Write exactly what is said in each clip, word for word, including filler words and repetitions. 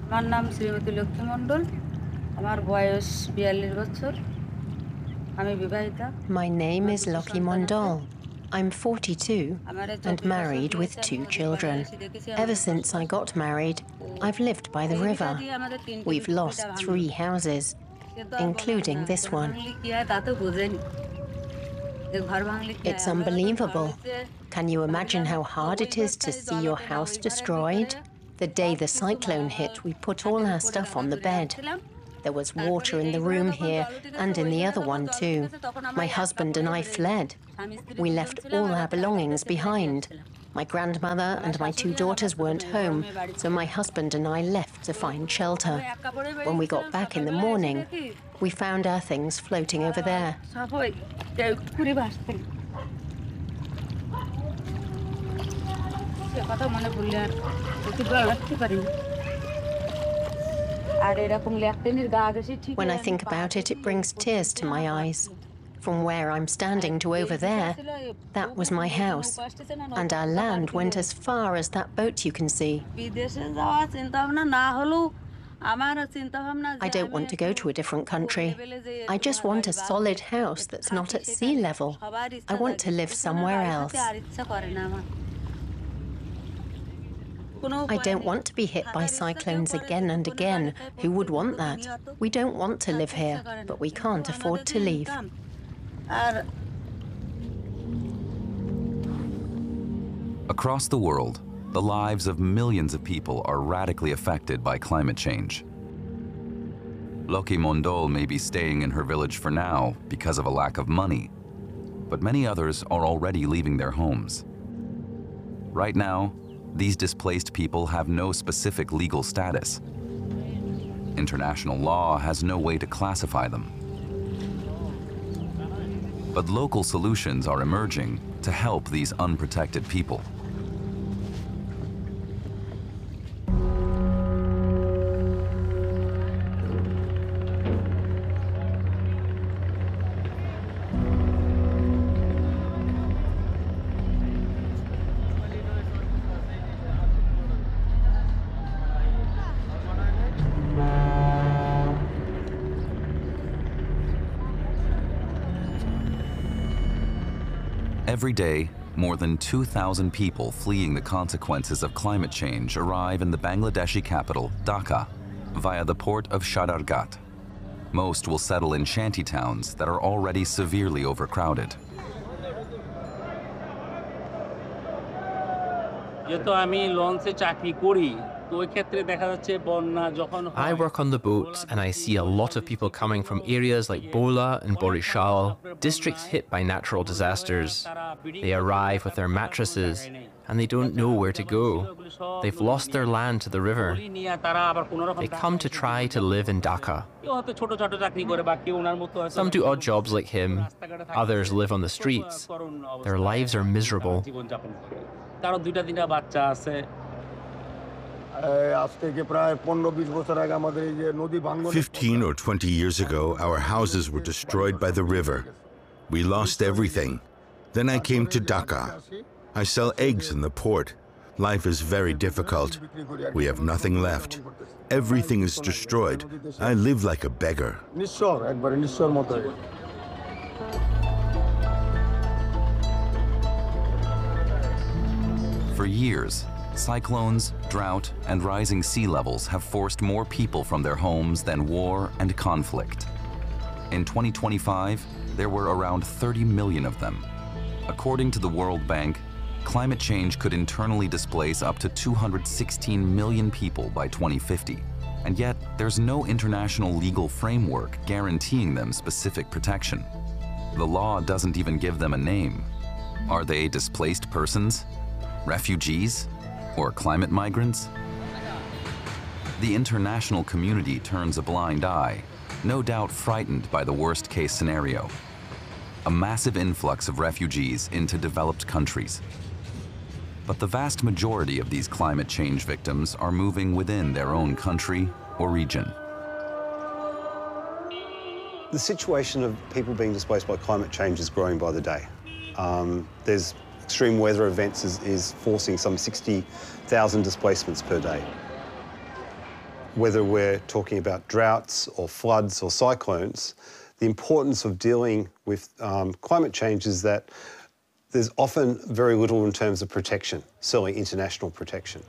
আমার নাম শ্রীমতী লক্ষ্মী মণ্ডল আমার বয়স বিয়াল্লিশ বছর আমি বিবাহিতা My name is Lokhi Mondol. I'm forty-two and married with two children. Ever since I got married, I've lived by the river. We've lost three houses, including this one. It's unbelievable. Can you imagine how hard it is to see your house destroyed? The day the cyclone hit, we put all our stuff on the bed. There was water in the room here and in the other one too. My husband and I fled. We left all our belongings behind. My grandmother and my two daughters weren't home, so my husband and I left to find shelter. When we got back in the morning, we found our things floating over there. When I think about it, it brings tears to my eyes. From where I'm standing to over there, that was my house, and our land went as far as that boat you can see. I don't want to go to a different country. I just want a solid house that's not at sea level. I want to live somewhere else. I don't want to be hit by cyclones again and again. Who would want that? We don't want to live here, but we can't afford to leave. Across the world, the lives of millions of people are radically affected by climate change. Lokhi Mondol may be staying in her village for now because of a lack of money, but many others are already leaving their homes. Right now, these displaced people have no specific legal status. International law has no way to classify them. But local solutions are emerging to help these unprotected people. Every day, more than two thousand people fleeing the consequences of climate change arrive in the Bangladeshi capital, Dhaka, via the port of Shadargat. Most will settle in shanty towns that are already severely overcrowded. I work on the boats and I see a lot of people coming from areas like Bola and Borishal, districts hit by natural disasters. They arrive with their mattresses and they don't know where to go. They've lost their land to the river. They come to try to live in Dhaka. Some do odd jobs like him, others live on the streets. Their lives are miserable. Fifteen or twenty years ago, our houses were destroyed by the river. We lost everything. Then I came to Dhaka. I sell eggs in the port. Life is very difficult. We have nothing left. Everything is destroyed. I live like a beggar. For years, cyclones, drought, and rising sea levels have forced more people from their homes than war and conflict. In twenty twenty-five, there were around thirty million of them. According to the World Bank, climate change could internally displace up to two hundred sixteen million people by twenty fifty. And yet, there's no international legal framework guaranteeing them specific protection. The law doesn't even give them a name. Are they displaced persons, refugees, or climate migrants? The international community turns a blind eye, no doubt frightened by the worst-case scenario: a massive influx of refugees into developed countries. But the vast majority of these climate change victims are moving within their own country or region. The situation of people being displaced by climate change is growing by the day. Um, there's extreme weather events is, is forcing some sixty thousand displacements per day. Whether we're talking about droughts or floods or cyclones, the importance of dealing with um, climate change is that there's often very little in terms of protection, certainly international protection.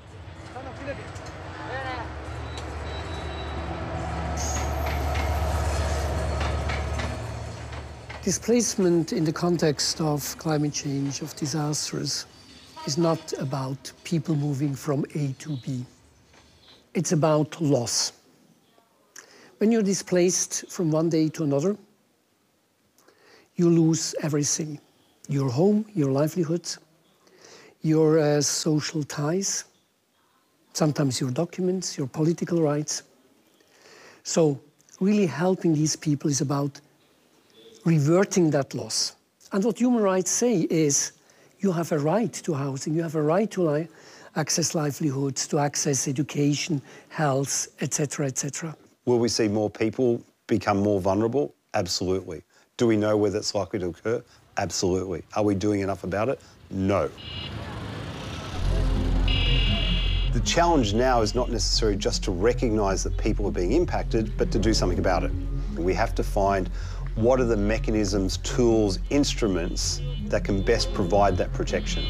Displacement in the context of climate change, of disasters, is not about people moving from A to B. It's about loss. When you're displaced from one day to another, you lose everything. Your home, your livelihoods, your uh, social ties, sometimes your documents, your political rights. So really helping these people is about reverting that loss. And what human rights say is you have a right to housing, you have a right to li access livelihoods, to access education, health, et cetera, et cetera. Will we see more people become more vulnerable? Absolutely. Do we know whether it's likely to occur? Absolutely. Are we doing enough about it? No. The challenge now is not necessarily just to recognise that people are being impacted, but to do something about it. We have to find what are the mechanisms, tools, instruments that can best provide that protection.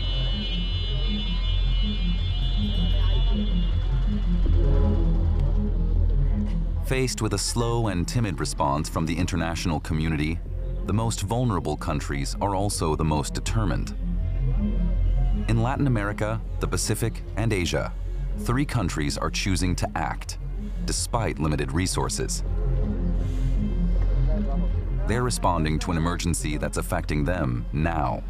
Faced with a slow and timid response from the international community, the most vulnerable countries are also the most determined. In Latin America, the Pacific, and Asia, three countries are choosing to act, despite limited resources. They're responding to an emergency that's affecting them now.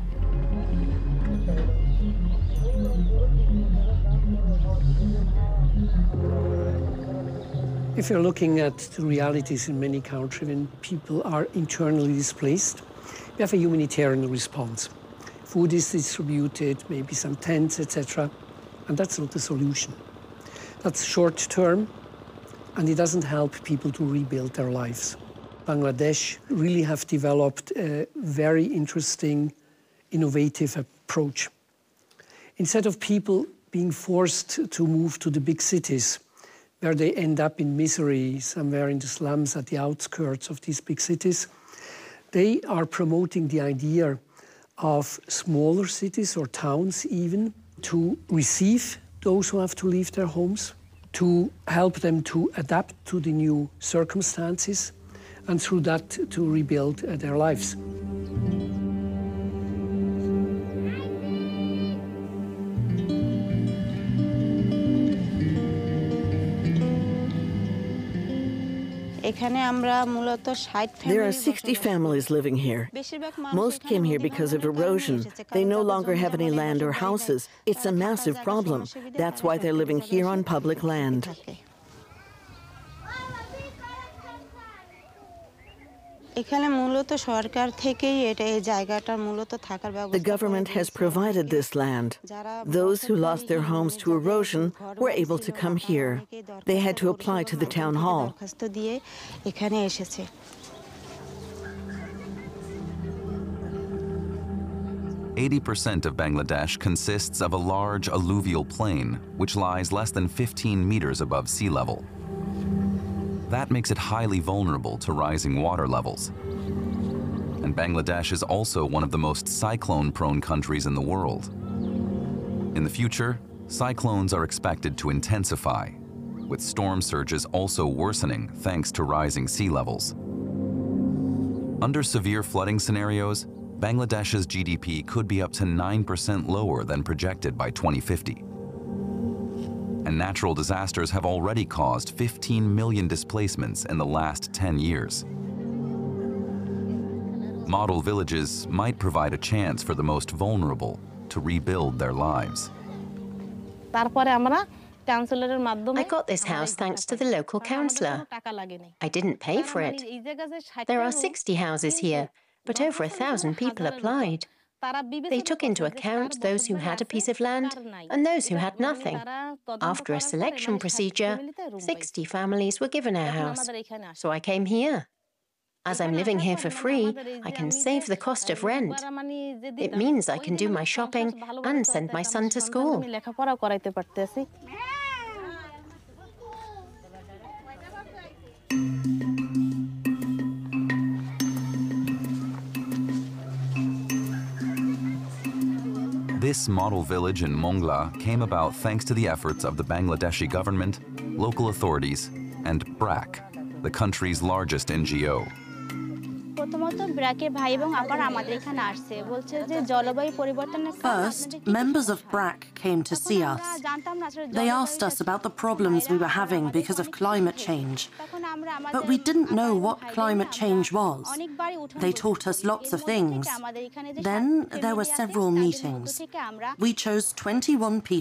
If you're looking at the realities in many countries when people are internally displaced, we have a humanitarian response. Food is distributed, maybe some tents, et cetera, and that's not the solution. That's short term, and it doesn't help people to rebuild their lives. Bangladesh really have developed a very interesting, innovative approach. Instead of people being forced to move to the big cities, where they end up in misery, somewhere in the slums at the outskirts of these big cities, they are promoting the idea of smaller cities or towns even to receive those who have to leave their homes, to help them to adapt to the new circumstances, and through that to rebuild uh, their lives. There are sixty families living here. Most came here because of erosion. They no longer have any land or houses. It's a massive problem. That's why they're living here on public land. The government has provided this land. Those who lost their homes to erosion were able to come here. They had to apply to the town hall. eighty percent of Bangladesh consists of a large alluvial plain, which lies less than fifteen meters above sea level. That makes it highly vulnerable to rising water levels. And Bangladesh is also one of the most cyclone-prone countries in the world. In the future, cyclones are expected to intensify, with storm surges also worsening thanks to rising sea levels. Under severe flooding scenarios, Bangladesh's G D P could be up to nine percent lower than projected by twenty fifty. And natural disasters have already caused fifteen million displacements in the last ten years. Model villages might provide a chance for the most vulnerable to rebuild their lives. I got this house thanks to the local councillor. I didn't pay for it. There are sixty houses here, but over a thousand people applied. They took into account those who had a piece of land and those who had nothing. After a selection procedure, sixty families were given a house. So I came here. As I'm living here for free, I can save the cost of rent. It means I can do my shopping and send my son to school. This model village in Mongla came about thanks to the efforts of the Bangladeshi government, local authorities, and BRAC, the country's largest N G O. First, members of BRAC came to see us. They asked us about the problems we were having because of climate change. But we didn't know what climate change was. They taught us lots of things. Then there were several meetings. We chose twenty-one people